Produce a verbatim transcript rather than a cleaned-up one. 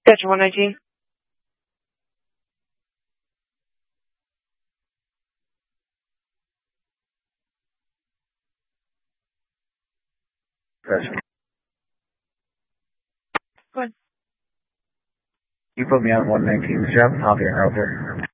Gotcha, one nineteen. Gotcha. Go ahead. You put me on one nineteen. Did you have a copy out there?